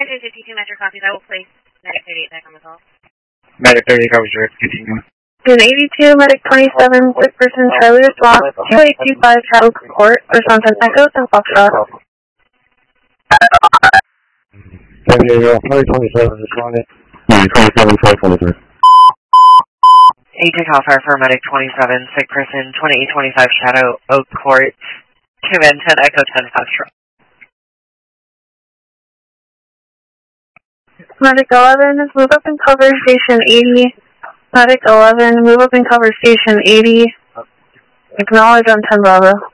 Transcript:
52 Metro copies. I will place Medic 38 back on the call. Medic 38 copies, direct, continue. An 82, Medic 27, sick person, Charlie response, 2825 Charles Court, response on Echo, and Foxtrot. Medic 27, responding. Medic 27, 523. Agent Alpha for Medic 27, sick person, 2825 Shadow Oak Court, command 10 Echo 10 Foxtrot. Medic 11, move up and cover station 80. Medic 11, move up and cover station 80. Acknowledge on 10 Bravo.